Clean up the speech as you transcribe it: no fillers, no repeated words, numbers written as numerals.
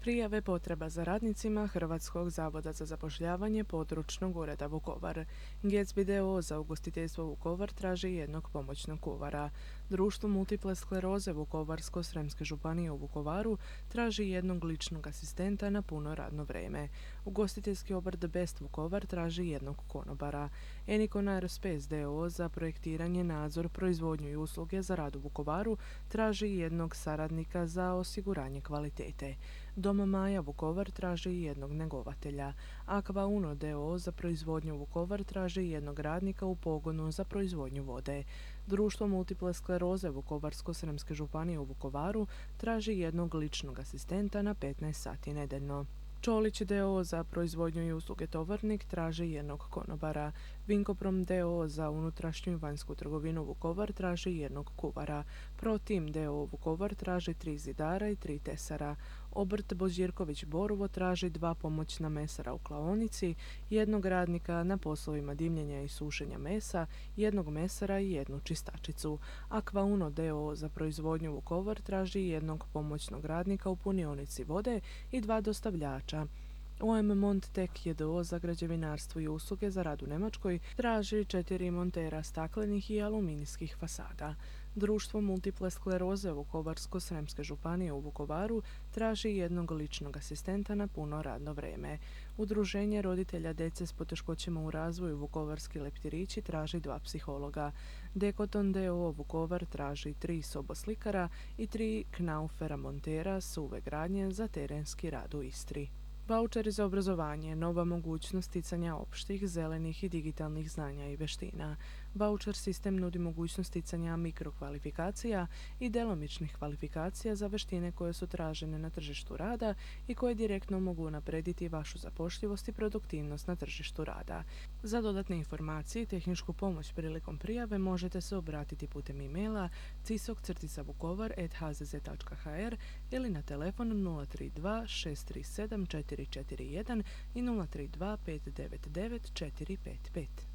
Prijave potreba za radnicima Hrvatskog zavoda za zapošljavanje područnog ureda Vukovar. Gatsby d.o.o. za ugostiteljstvo Vukovar traži jednog pomoćnog kuvara. Društvo multiple skleroze Vukovarsko-srijemske županije u Vukovaru traži jednog ličnog asistenta na puno radno vrijeme. Ugostiteljski obrt The Best Vukovar traži jednog konobara. Enikon Aerospace d.o.o. za projektiranje, nadzor, proizvodnju i usluge za rad u Vukovaru traži jednog saradnika za osiguranje kvalitete. Dom Maja Vukovar traži jednog njegovatelja. Aqua Uno d.o.o. za proizvodnju Vukovar traži jednog radnika u pogonu za proizvodnju vode. Društvo multiple skleroze Vukovarsko-srijemske županije u Vukovaru traži jednog ličnog asistenta na 15 sati nedeljno. Čolić d.o.o. za proizvodnju i usluge Tovarnik traži jednog konobara. Vinkoprom d.o.o. za unutrašnju i vanjsku trgovinu Vukovar traži jednog kuvara. ProTeam d.o.o. Vukovar traži 3 zidara i 3 tesara. Obrt Božirković Borovo traži 2 pomoćna mesara u klaonici, jednog radnika na poslovima dimljenja i sušenja mesa, jednog mesara i jednu čistačicu. Aqua Uno d.o.o. za proizvodnju Vukovar traži jednog pomoćnog radnika u punionici vode i 2 dostavljača. OM Montek d.o.o. za građevinarstvo i usluge za rad u Njemačkoj traži 4 montera staklenih i aluminijskih fasada. Društvo multiple skleroze Vukovarsko-srijemske županije u Vukovaru traži jednog ličnog asistenta na puno radno vrijeme. Udruženje roditelja djece s poteškoćama u razvoju Vukovarski leptirići traži 2 psihologa. Dekoton d.o.o. Vukovar traži 3 soboslikara i 3 knaufera montera suve gradnje za terenski rad u Istri. Vaučeri za obrazovanje, nova mogućnost sticanja opštih, zelenih i digitalnih znanja i vještina. Vaučer sistem nudi mogućnost sticanja mikrokvalifikacija i djelomičnih kvalifikacija za vještine koje su tražene na tržištu rada i koje direktno mogu naprediti vašu zapošljivost i produktivnost na tržištu rada. Za dodatne informacije i tehničku pomoć prilikom prijave možete se obratiti putem e-maila cisok-vukovar@hzz.hr ili na telefon 032 637 441 i 032 599 455.